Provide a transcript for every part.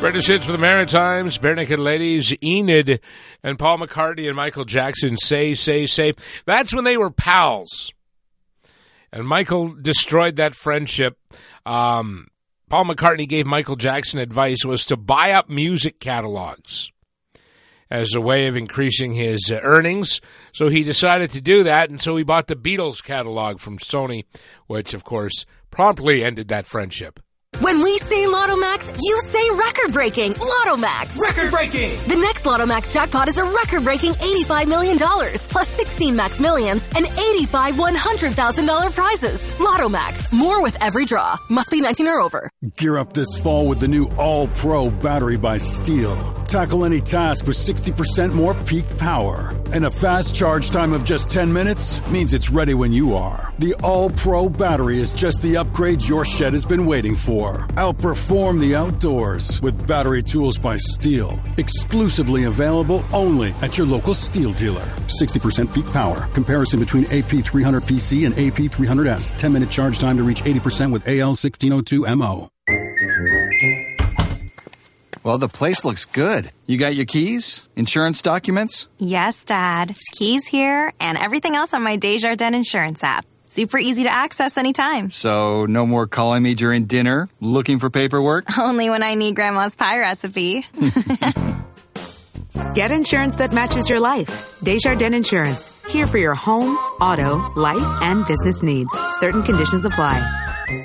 British hits for the Maritimes, Bare Naked Ladies, Enid, and Paul McCartney and Michael Jackson, Say, Say, Say. That's when they were pals. And Michael destroyed that friendship. Paul McCartney gave Michael Jackson advice was to buy up music catalogs as a way of increasing his earnings. So he decided to do that, and so he bought the Beatles catalog from Sony, which, of course, promptly ended that friendship. When we say Lotto Max, you say record-breaking. Lotto Max. Record-breaking. The next Lotto Max jackpot is a record-breaking $85 million, plus 16 Max Millions and 85 $100,000 prizes. Lotto Max. More with every draw. Must be 19 or over. Gear up this fall with the new All-Pro battery by Steel. Tackle any task with 60% more peak power. And a fast charge time of just 10 minutes means it's ready when you are. The All-Pro battery is just the upgrade your shed has been waiting for. Outperform the outdoors with battery tools by Steel. Exclusively available only at your local Steel dealer. 60% peak power. Comparison between AP300PC and AP300S. 10-minute charge time to reach 80% with AL1602MO. Well, the place looks good. You got your keys? Insurance documents? Yes, Dad. Keys here and everything else on my Desjardins Insurance app. Super easy to access anytime. So, no more calling me during dinner, looking for paperwork? Only when I need Grandma's pie recipe. Get insurance that matches your life. Desjardins Insurance. Here for your home, auto, life, and business needs. Certain conditions apply.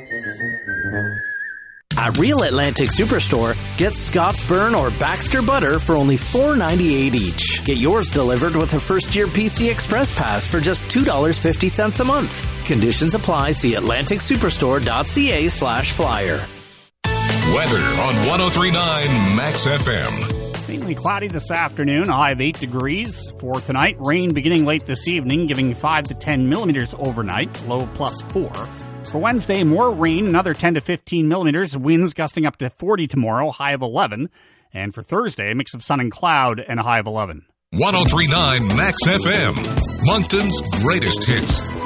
At Real Atlantic Superstore, get Scott's Burn or Baxter Butter for only $4.98 each. Get yours delivered with a first-year PC Express Pass for just $2.50 a month. Conditions apply. See AtlanticSuperstore.ca/flyer. Weather on 103.9 Max FM. Mainly cloudy this afternoon, a high of 8 degrees. For tonight, rain beginning late this evening, giving 5 to 10 millimeters overnight, low +4. For Wednesday, more rain, another 10 to 15 millimeters, winds gusting up to 40 tomorrow, high of 11. And for Thursday, a mix of sun and cloud and a high of 11. 103.9 Max FM, Moncton's greatest hits.